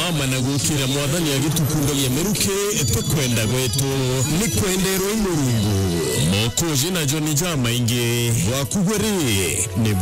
mama na gukira mwathani agitukundo yemeruke tekwenda gwetu ni kwendero imurungu mokoje na John Jama inge wakugwere ni